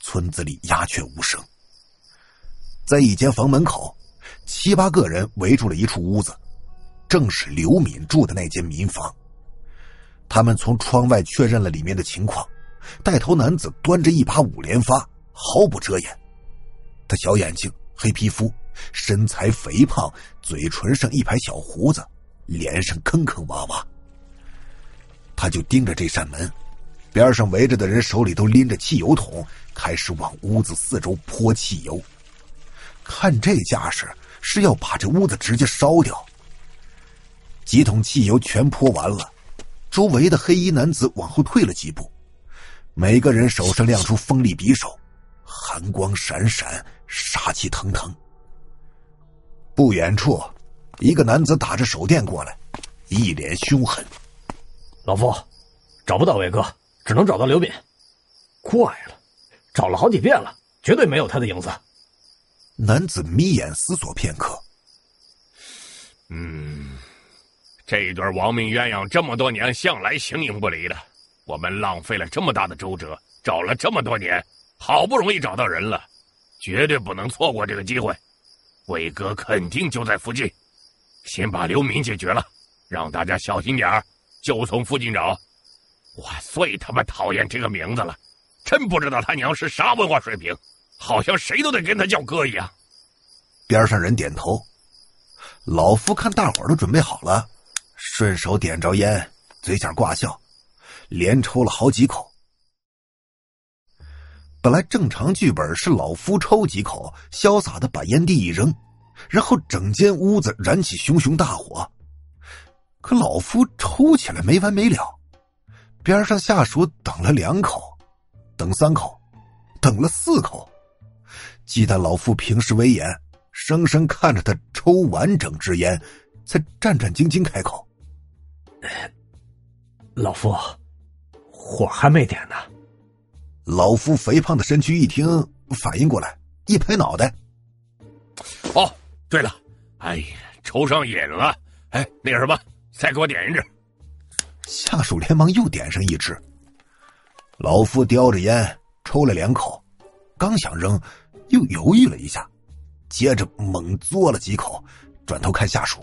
村子里鸦雀无声。在一间房门口，7、8个人围住了一处屋子，正是刘敏住的那间民房。他们从窗外确认了里面的情况，带头男子端着一把5连发，毫不遮掩。他小眼睛，黑皮肤，身材肥胖，嘴唇上一排小胡子，脸上坑坑洼洼。他就盯着这扇门，边上围着的人手里都拎着汽油桶，开始往屋子四周泼汽油。看这架势，是要把这屋子直接烧掉。几桶汽油全泼完了，周围的黑衣男子往后退了几步，每个人手上亮出锋利匕首，寒光闪闪，杀气腾腾。不远处，一个男子打着手电过来，一脸凶狠。 老夫，找不到伟哥，只能找到刘敏。怪了，找了好几遍了，绝对没有他的影子。 男子眯眼思索片刻。 这对亡命鸳鸯这么多年向来形影不离的，我们浪费了这么大的周折，找了这么多年，好不容易找到人了，绝对不能错过这个机会。伟哥肯定就在附近，先把刘敏解决了，让大家小心点儿，就从附近找。我最他妈讨厌这个名字了，真不知道他娘是啥文化水平，好像谁都得跟他叫哥一样。 边上人点头。老夫看大伙儿都准备好了，顺手点着烟，嘴角挂笑，连抽了好几口。本来正常剧本是老夫抽几口，潇洒的把烟蒂一扔，然后整间屋子燃起熊熊大火。可老夫抽起来没完没了，边上下属等了2口，等3口，等了4口。忌惮老夫平时威严，生生看着他抽完整支烟，才战战兢兢开口。 老夫，火还没点呢。 老夫肥胖的身躯一听，反应过来，一拍脑袋。 哦，对了，哎呀，抽上瘾了。那什么，再给我点一支。 下属连忙又点上一支。老夫叼着烟抽了2口，刚想扔，又犹豫了一下，接着猛嘬了几口，转头看下属。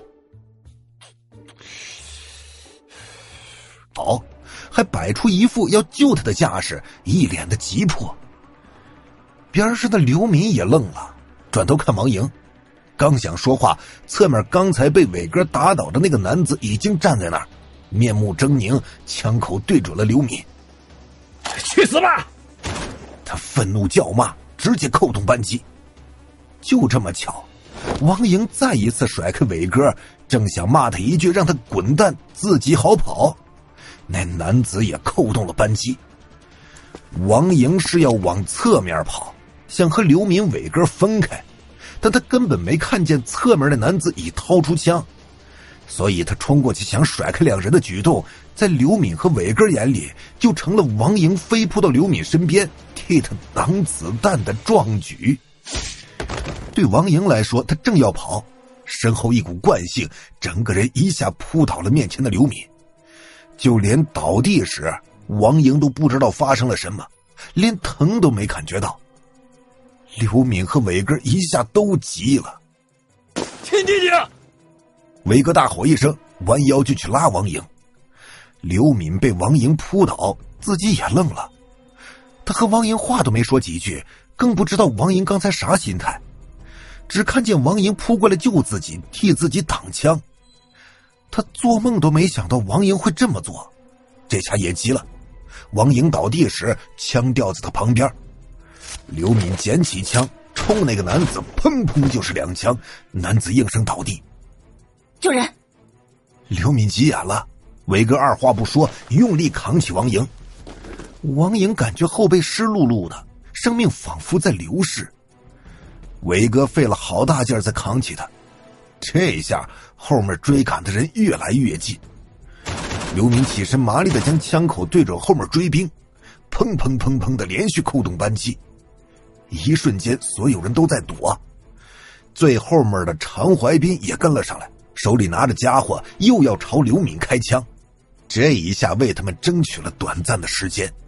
好，还摆出一副要救他的架势，一脸的急迫。边上的刘敏也愣了，转头看王莹，刚想说话，侧面刚才被伟哥打倒的那个男子已经站在那儿，面目狰狞，枪口对准了刘敏。 去死吧！ 他愤怒叫骂，直接扣动扳机。就这么巧，王莹再一次甩开伟哥，正想骂他一句让他滚蛋，自己好跑，那男子也扣动了扳机。王莹是要往侧面跑，想和刘敏、伟哥分开，但他根本没看见侧面的男子已掏出枪，所以他冲过去想甩开2人的举动，在刘敏和伟哥眼里就成了王莹飞扑到刘敏身边替他挡子弹的壮举。对王莹来说，他正要跑，身后一股惯性，整个人一下扑倒了面前的刘敏。就连倒地时，王莹都不知道发生了什么，连疼都没感觉到。刘敏和伟哥一下都急了。 亲弟弟！ 伟哥大吼一声，弯腰就去拉王莹。刘敏被王莹扑倒，自己也愣了。他和王莹话都没说几句，更不知道王莹刚才啥心态，只看见王莹扑过来救自己，替自己挡枪。他做梦都没想到王莹会这么做，这下也急了。王莹倒地时，枪掉在他旁边，刘敏捡起枪冲那个男子，砰砰就是2枪，男子应声倒地。 救人！ 刘敏急眼了，伟哥二话不说，用力扛起王莹。王莹感觉后背湿漉漉的，生命仿佛在流逝。伟哥费了好大劲才扛起他，这下后面追赶的人越来越近。刘敏起身麻利地将枪口对准后面追兵，砰砰砰砰的连续扣动扳机。一瞬间所有人都在躲，最后面的常怀斌也跟了上来，手里拿着家伙又要朝刘敏开枪。这一下为他们争取了短暂的时间。